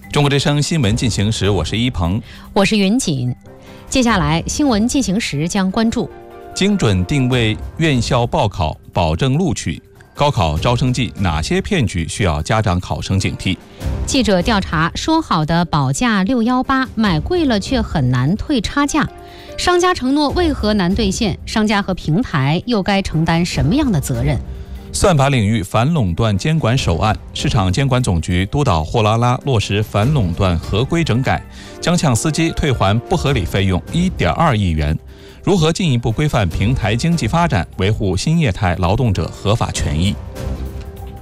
中国之声新闻进行时，我是一鹏， 我是云锦。接下来新闻进行时将关注： 精准定位院校报考，保证录取。高考招生季哪些骗局需要家长考生警惕？ 记者调查，说好的保价618，买贵了却很难退差价。商家承诺为何难兑现？商家和平台又该承担什么样的责任？ 算法领域反垄断监管首案，市场监管总局督导货拉拉落实反垄断合规整改，将向司机退还不合理费用1.2亿元。如何进一步规范平台经济发展，维护新业态劳动者合法权益？